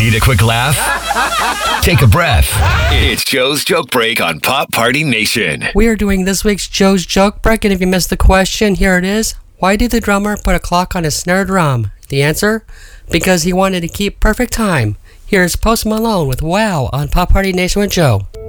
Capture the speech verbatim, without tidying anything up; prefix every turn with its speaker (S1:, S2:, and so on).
S1: Need a quick laugh? Take a breath. It's Joe's Joke Break on Pop Party Nation.
S2: We are doing this week's Joe's Joke Break, and if you missed the question, here it is. Why did the drummer put a clock on his snare drum? The answer? Because he wanted to keep perfect time. Here's Post Malone with Wow on Pop Party Nation with Joe.